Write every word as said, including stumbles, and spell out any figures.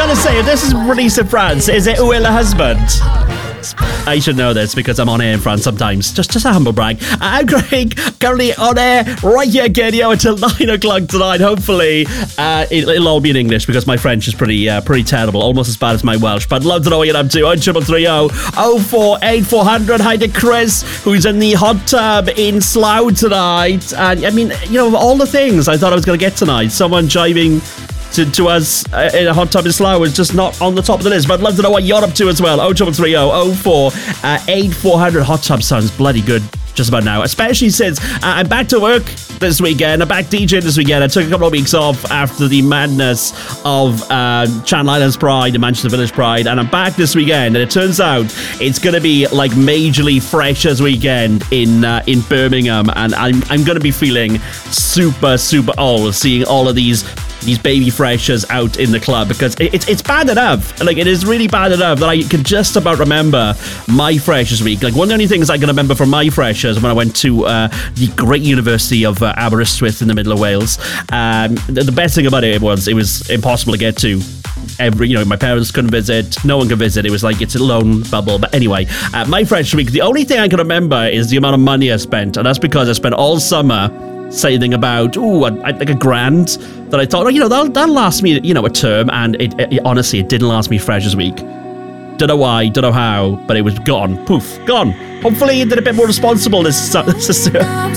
going to say, if this is released in France, is it Où est le husband? I should know this because I'm on air in France sometimes. Just just a humble brag. I'm Craig, currently on air right here again, yo, until nine o'clock tonight. Hopefully, uh, it, it'll all be in English because my French is pretty uh, pretty terrible, almost as bad as my Welsh. But love to know what you're up to. On triple three oh oh four eight four hundred. Hi to Chris, who's in the hot tub in Slough tonight. And I mean, you know, of all the things I thought I was going to get tonight, someone jiving To, to us uh, in a hot tub in Slough is just not on the top of the list. But I'd love to know what you're up to as well. oh triple three oh oh four eight four hundred. Hot tub sounds bloody good just about now, especially since uh, I'm back to work this weekend. I'm back DJing this weekend. I took a couple of weeks off after the madness of uh, Channel Islands Pride and Manchester Village Pride, and I'm back this weekend. And it turns out it's going to be like majorly Freshers weekend in uh, in Birmingham, and I'm I'm going to be feeling super super old seeing all of these. these baby freshers out in the club, because it, it's it's bad enough. Like, it is really bad enough that I can just about remember my freshers week. Like, one of the only things I can remember from my freshers when I went to uh, the great University of uh, Aberystwyth in the middle of Wales. Um, the, the best thing about it was it was impossible to get to. Every, you know, my parents couldn't visit, no one could visit. It was like it's a lone bubble. But anyway, uh, my freshers week, the only thing I can remember is the amount of money I spent, and that's because I spent all summer saving about, ooh, like a grand that I thought, oh, you know, that'll, that'll last me, you know, a term. And it, it honestly, it didn't last me Freshers Week. Don't know why, don't know how, but it was gone. Poof, gone. Hopefully you did a bit more responsible this, this